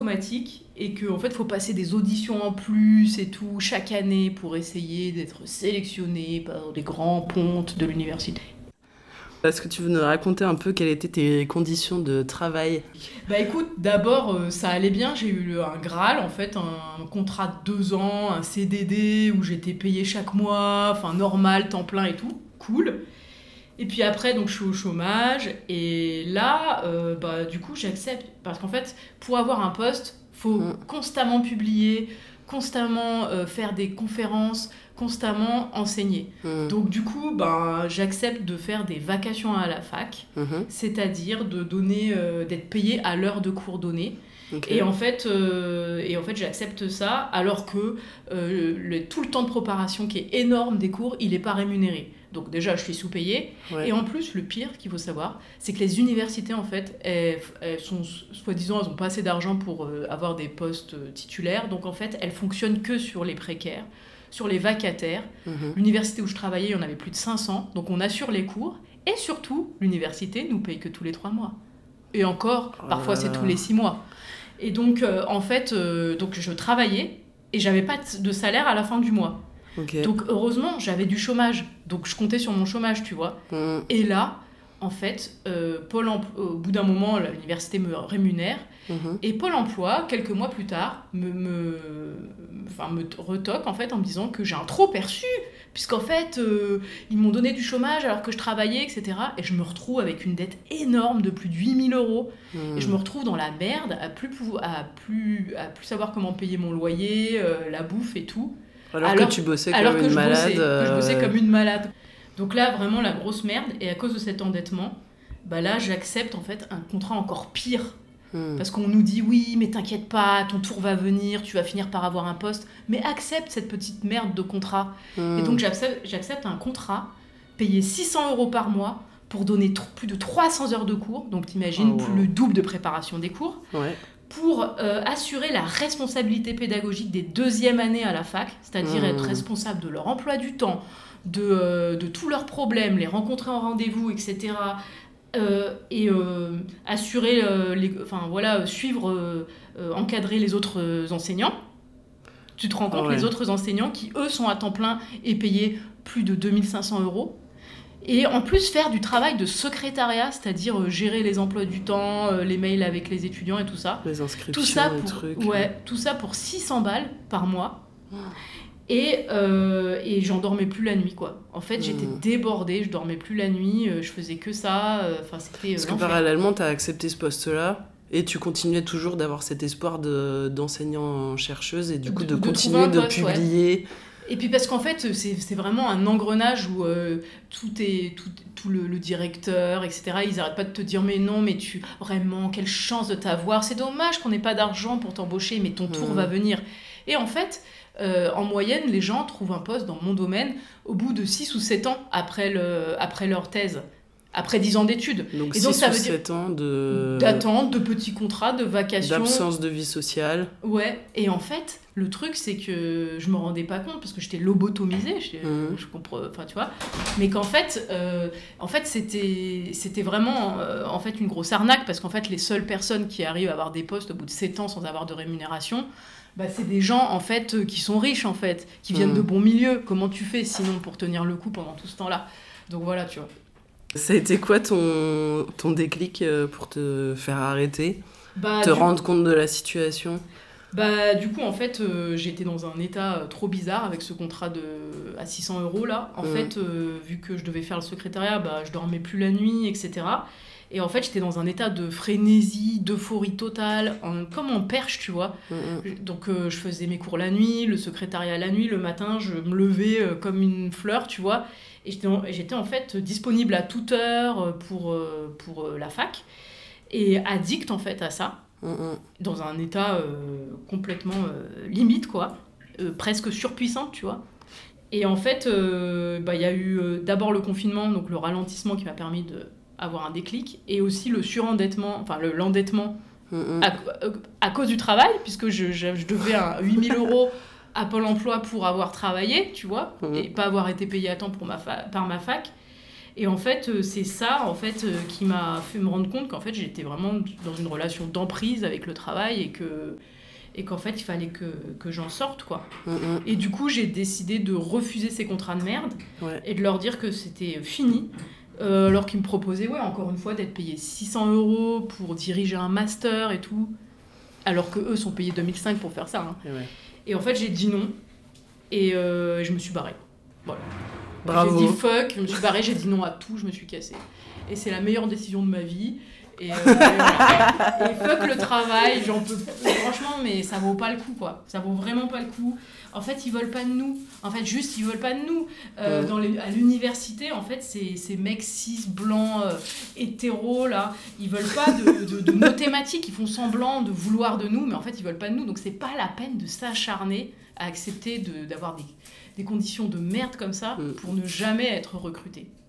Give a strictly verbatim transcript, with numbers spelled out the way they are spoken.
automatique et qu'en fait, il faut passer des auditions en plus et tout chaque année pour essayer d'être sélectionné par des grands pontes de l'université. Est-ce que tu veux nous raconter un peu quelles étaient tes conditions de travail ? Bah écoute, d'abord, euh, ça allait bien. J'ai eu un Graal, en fait, un contrat de deux ans, un C D D où j'étais payée chaque mois, enfin normal, temps plein et tout. Cool. Et puis après, donc je suis au chômage. Et là, euh, bah, du coup, j'accepte. Parce qu'en fait, pour avoir un poste, faut Mm. constamment publier, constamment euh, faire des conférences, constamment enseigner. Mmh. Donc du coup, ben, j'accepte de faire des vacations à la fac, Mmh. c'est-à-dire de donner, euh, d'être payée à l'heure de cours donnés. Ok. Et en fait, euh, et en fait, j'accepte ça alors que euh, le, tout le temps de préparation qui est énorme des cours, il n'est pas rémunéré. Donc déjà, je suis sous-payée. Ouais. Et en plus, le pire qu'il faut savoir, c'est que les universités, en fait, elles, elles sont, soi-disant, elles n'ont pas assez d'argent pour euh, avoir des postes titulaires. Donc en fait, elles fonctionnent que sur les précaires, sur les vacataires. Mmh. L'université où je travaillais, il y en avait plus de cinq cents. Donc on assure les cours. Et surtout, l'université nous paye que tous les trois mois. Et encore, Oh parfois, là c'est là. tous les six mois. Et donc, euh, en fait, euh, donc je travaillais et j'avais pas de salaire à la fin du mois. Ok. Donc, heureusement, j'avais du chômage. Donc, je comptais sur mon chômage, tu vois. Mmh. Et là, en fait, euh, Pôle emploi, au bout d'un moment, l'université me rémunère. Mmh. Et Pôle emploi, quelques mois plus tard, me, me, enfin, me retoque en fait, en me disant que j'ai un trop perçu. Puisqu'en fait, euh, ils m'ont donné du chômage alors que je travaillais, et cetera. Et je me retrouve avec une dette énorme de plus de huit mille euros. Mmh. Et je me retrouve dans la merde, à plus, pou- à plus, à plus savoir comment payer mon loyer, euh, la bouffe et tout. Alors, alors- que tu bossais alors comme que une je malade. bossais, que je bossais euh, comme une malade. Donc là, vraiment la grosse merde. Et à cause de cet endettement, bah là, j'accepte en fait un contrat encore pire. mmh. Parce qu'on nous dit oui, mais t'inquiète pas, ton tour va venir, tu vas finir par avoir un poste. Mais accepte cette petite merde de contrat. Mmh. Et donc j'accepte, j'accepte un contrat payé six cents euros par mois pour donner tr- plus de trois cents heures de cours. Donc t'imagines, Oh, wow. plus le double de préparation des cours. Ouais. Pour euh, assurer la responsabilité pédagogique des deuxièmes années à la fac, c'est-à-dire Mmh. être responsable de leur emploi du temps, de, euh, de tous leurs problèmes, les rencontrer en rendez-vous, et cetera. Euh, et euh, assurer, euh, les, enfin voilà, suivre, euh, euh, encadrer les autres euh, enseignants. Tu te rends compte, Ouais. les autres enseignants qui, eux, sont à temps plein et payés plus de deux mille cinq cents euros. Et en plus, faire du travail de secrétariat, c'est-à-dire euh, gérer les emplois du temps, euh, les mails avec les étudiants et tout ça. Les inscriptions, Tout ça, les pour, trucs. ouais, tout ça pour six cents balles par mois. Oh. Et, euh, et j'en dormais plus la nuit, quoi. En fait, j'étais Mmh. débordée, je dormais plus la nuit, euh, je faisais que ça. euh, Enfin, c'était euh, Parce que l'enfer. parallèlement, tu as accepté ce poste-là et tu continuais toujours d'avoir cet espoir de, d'enseignant-chercheuse et du coup De- de, de continuer trouver un de poste, ouais. publier. Et puis parce qu'en fait, c'est, c'est vraiment un engrenage où euh, tout est tout, tout le, le directeur, et cetera. Ils arrêtent pas de te dire mais non, mais tu vraiment quelle chance de t'avoir. C'est dommage qu'on n'ait pas d'argent pour t'embaucher, mais ton tour Mmh. va venir. Et en fait, euh, en moyenne, les gens trouvent un poste dans mon domaine au bout de six ou sept ans après le après leur thèse, après dix ans d'études. Donc Et donc, six ça ou veut dire- sept ans de... D'attente, de petits contrats, de vacations. d'absence de vie sociale. Ouais, et en fait, le truc, c'est que je me rendais pas compte parce que j'étais lobotomisée, je, Mhm. je comprends, enfin tu vois, mais qu'en fait, euh, en fait c'était, c'était vraiment euh, en fait une grosse arnaque parce qu'en fait, les seules personnes qui arrivent à avoir des postes au bout de sept ans sans avoir de rémunération, bah, c'est des gens en fait euh, qui sont riches en fait, qui viennent Mhm. de bons milieux. Comment tu fais sinon pour tenir le coup pendant tout ce temps-là? Donc voilà, tu vois. Ça a été quoi ton, ton déclic euh, pour te faire arrêter, Bah, te du- rendre compte de la situation? Bah, du coup, en fait, euh, j'étais dans un état euh, trop bizarre avec ce contrat de, à six cents euros là. En Mhm. fait, euh, vu que je devais faire le secrétariat, bah, je dormais plus la nuit, et cetera. Et en fait, j'étais dans un état de frénésie, d'euphorie totale, en- comme en perche, tu vois. Mhm. Je- Donc, euh, je faisais mes cours la nuit, le secrétariat la nuit, le matin, je me levais euh, comme une fleur, tu vois. Et j'étais en, et j'étais en fait disponible à toute heure euh, pour, euh, pour euh, la fac. Et addict en fait à ça Mhm. dans un état euh, complètement euh, limite, quoi, euh, presque surpuissant, tu vois. Et en fait, euh, bah, y a eu euh, d'abord le confinement, donc le ralentissement qui m'a permis d'avoir un déclic, et aussi le surendettement, enfin le, l'endettement Mhm. à, euh, à cause du travail, puisque je, je, je devais un huit mille euros à Pôle emploi pour avoir travaillé, tu vois, Mhm. et pas avoir été payé à temps pour ma fa- par ma fac. Et en fait, euh, c'est ça en fait, euh, qui m'a fait me rendre compte qu'en fait, j'étais vraiment dans une relation d'emprise avec le travail et, que, et qu'en fait, il fallait que, que j'en sorte, quoi. Mmh. Et du coup, j'ai décidé de refuser ces contrats de merde Ouais. et de leur dire que c'était fini. Euh, alors qu'ils me proposaient, ouais, encore une fois, d'être payé six cents euros pour diriger un master et tout. Alors qu'eux sont payés deux mille cinq pour faire ça. Hein. Et, ouais. Et en fait, j'ai dit non. Et euh, je me suis barrée. Voilà. Bravo. J'ai dit fuck, je me suis barrée, j'ai dit non à tout, je me suis cassée. Et c'est la meilleure décision de ma vie. Et, euh, et, voilà. Et fuck le travail, j'en peux franchement, mais ça vaut pas le coup, quoi. Ça vaut vraiment pas le coup. En fait, ils veulent pas de nous. En fait, juste, ils veulent pas de nous. Euh, Mmh. dans les, à l'université, en fait, ces, ces mecs cis, blancs, euh, hétéros, là, ils veulent pas de, de, de nos thématiques. Ils font semblant de vouloir de nous, mais en fait, ils veulent pas de nous. Donc, c'est pas la peine de s'acharner à accepter de, d'avoir des, des conditions de merde comme ça Mmh. pour ne jamais être recruté.